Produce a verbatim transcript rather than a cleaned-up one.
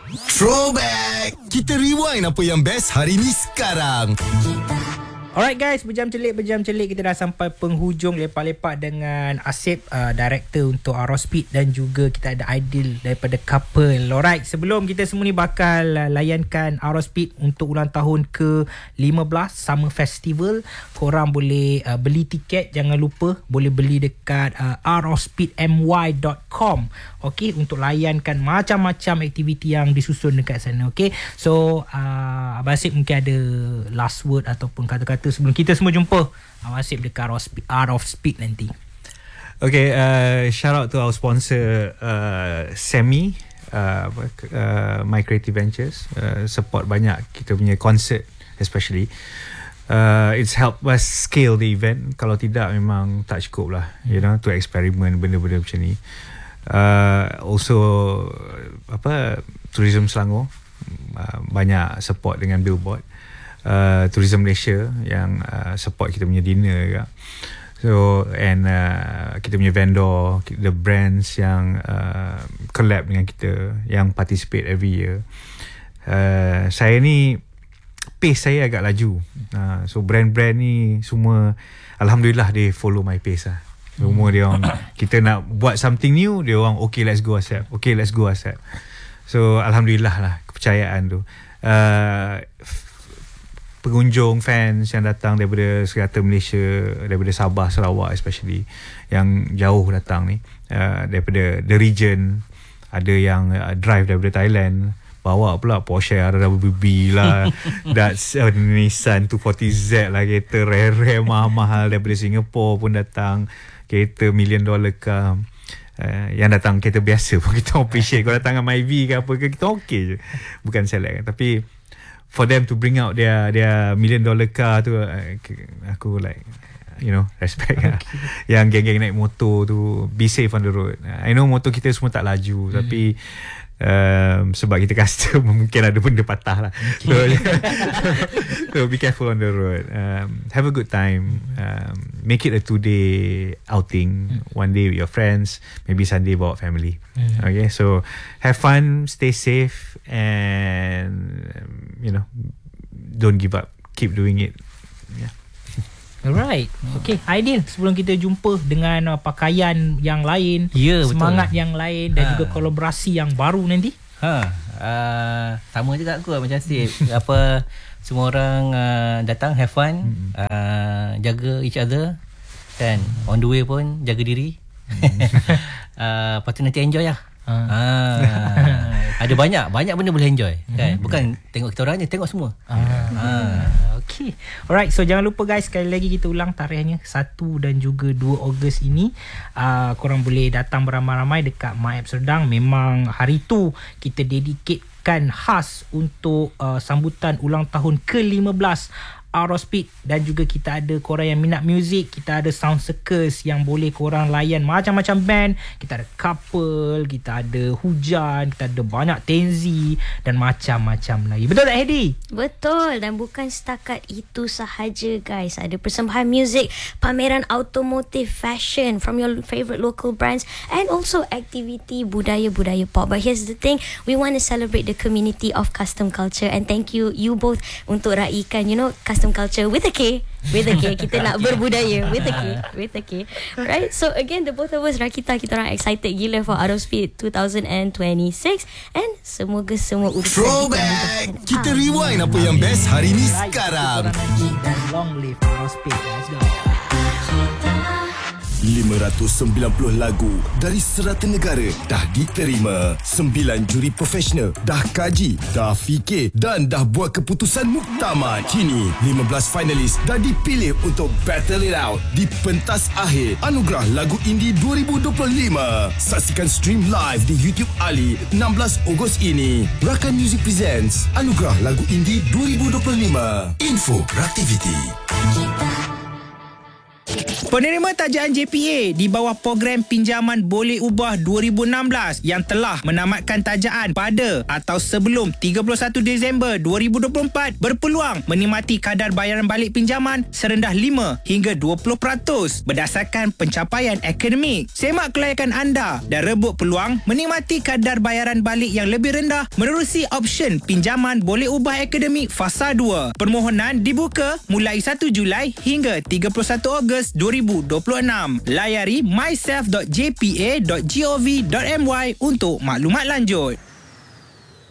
Throwback. Kita rewind apa yang best hari ni sekarang. Alright guys, berjam celik, berjam celik kita dah sampai penghujung, lepak-lepak dengan Asif, uh, director untuk Aerospeed, dan juga kita ada Aidil daripada Couple. Alright, sebelum kita semua ni bakal uh, layankan Aerospeed untuk ulang tahun ke lima belas Summer Festival, korang boleh uh, beli tiket, jangan lupa boleh beli dekat uh, aerospeed m y dot com. Okay, untuk layankan macam-macam aktiviti yang disusun dekat sana. Okay, so uh, Abang Asif mungkin ada last word ataupun kata-kata sebelum kita semua jumpa Abang Asif dekat Art of Speed nanti. Okay, uh, shout out to our sponsor uh, Semi, uh, uh, My Creative Ventures, uh, support banyak kita punya concert especially. Uh, it's helped us scale the event. Kalau tidak memang tak cukup lah, you know, to experiment benda-benda macam ni. Uh, also apa, Tourism Selangor uh, banyak support dengan billboard. Uh, Tourism Malaysia yang uh, support kita punya dinner juga. So and uh, kita punya vendor, the brands yang uh, collab dengan kita, yang participate every year. Uh, saya ni pace saya agak laju. Uh, so brand-brand ni semua alhamdulillah they follow my pace lah. Semua dia orang, kita nak buat something new, dia orang okay let's go accept. Okay let's go accept. So alhamdulillah lah kepercayaan tu. Uh, pengunjung, fans yang datang daripada segala Malaysia, daripada Sabah, Sarawak especially, yang jauh datang ni, uh, daripada the region, ada yang uh, drive daripada Thailand, bawa pula Porsche R W B lah, that's uh, Nissan two forty Z lah, kereta rare-rare mahal-mahal daripada Singapore pun datang, kereta million dollar car. Uh, yang datang kereta biasa pun kita appreciate. Kalau datang dengan Myvi ke apa ke, kita okay je, bukan select. Tapi for them to bring out their their million dollar car tu, uh, aku like, you know, respect lah. Yang geng-geng naik motor tu, be safe on the road. I know motor kita semua tak laju, hmm. tapi um, sebab kita custom mungkin ada benda patah lah. Okay. So, so be careful on the road. Um, have a good time. Um, make it a two day outing. Hmm. One day with your friends, maybe Sunday bawa family. Hmm. Okay, so have fun, stay safe, and you know, don't give up. Keep doing it. Yeah. Alright. Okay, Aidil, sebelum kita jumpa dengan uh, pakaian yang lain, yeah, semangat betul. yang lain, dan ha. juga kolaborasi yang baru nanti. Ha, uh, sama juga aku macam Steve. Apa, semua orang uh, datang have fun, hmm. uh, jaga each other, dan on the way pun jaga diri. uh, lepas tu nanti enjoy lah. Ha. Ah, ada banyak banyak benda boleh enjoy kan, bukan tengok kita orang je, tengok semua. Ah. Ah. Okay, alright, so jangan lupa guys, sekali lagi kita ulang tarikhnya satu dan juga dua Ogos ini. uh, korang boleh datang beramai-ramai dekat My App Serdang. Memang hari tu kita dedicate-kan khas untuk uh, sambutan ulang tahun ke lima belas Aerospeed, dan juga kita ada korang yang minat muzik, kita ada Sound Circus yang boleh korang layan macam-macam band, kita ada Couple, kita ada Hujan, kita ada banyak Tenzi dan macam-macam lagi. Betul tak Hedi? Betul, dan bukan setakat itu sahaja guys, ada persembahan muzik, pameran automotive, fashion from your favorite local brands, and also aktiviti budaya-budaya pop. But here's the thing, we want to celebrate the community of custom culture, and thank you you both untuk raikan, you know, custom culture with a K, with a K. Kita nak berbudaya with a K, with a K. Right? So again, the both of us, Rakita, kita orang excited gila for Aerospeed twenty twenty-six, and semoga semua urusan Throwback. Kita rewind apa yang best hari ni sekarang. Long live Aerospeed. Let's go. lima ratus sembilan puluh lagu dari serata negara dah diterima. Sembilan juri profesional dah kaji, dah fikir dan dah buat keputusan muktamad. Kini lima belas finalis dah dipilih untuk battle it out di pentas akhir Anugerah Lagu Indie dua ribu dua puluh lima. Saksikan stream live di YouTube Ali enam belas Ogos ini. Rakan Music presents Anugerah Lagu Indie dua ribu dua puluh lima. Info Raktiviti. Penerima tajaan J P A di bawah program pinjaman boleh ubah dua ribu enam belas yang telah menamatkan tajaan pada atau sebelum tiga puluh satu Disember dua ribu dua puluh empat berpeluang menikmati kadar bayaran balik pinjaman serendah lima hingga dua puluh peratus berdasarkan pencapaian akademik. Semak kelayakan anda dan rebut peluang menikmati kadar bayaran balik yang lebih rendah menerusi option pinjaman boleh ubah akademik fasa dua. Permohonan dibuka mulai satu Julai hingga tiga puluh satu Ogos dua ribu dua puluh enam. Layari myself dot j p a dot gov dot my untuk maklumat lanjut.